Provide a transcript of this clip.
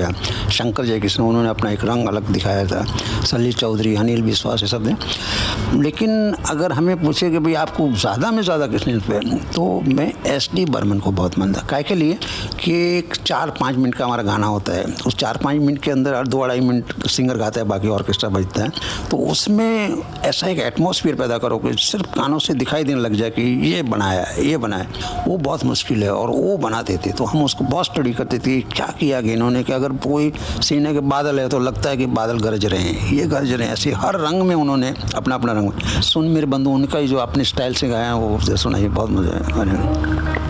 किया। शंकर जयकिशन उन्होंने अपना एक रंग अलग दिखाया था, सलील चौधरी, अनिल विश्वास, ये सब ने। लेकिन अगर हमें पूछे कि भाई आपको ज़्यादा में ज़्यादा किसने इंस्पायर, तो मैं एस.डी. बर्मन को बहुत मानता। काय के लिए कि 4-5 मिनट का हमारा गाना होता है, उस 4-5 मिनट के अंदर 2-2.5 मिनट सिंगर गाता है, बाकी ऑर्केस्ट्रा बजता है। तो उसमें ऐसा एक एटमॉस्फेयर पैदा करो कि सिर्फ कानों से दिखाई देने लग जाए कि ये बनाया है, ये बनाया, वो बहुत मुश्किल है। और वो बनाते थे तो हम उसको बहुत स्टडी करते थे, क्या किया कि इन्होंने, कि अगर कोई सीने के बादल है तो लगता है कि बादल गरज रहे हैं, ये गरज रहे हैं, ऐसे हर रंग में उन्होंने अपना अपना रंग। सुन मेरे बंधु, उनका ही जो अपने स्टाइल से गाया वो सुनाइए, बहुत मजा आया।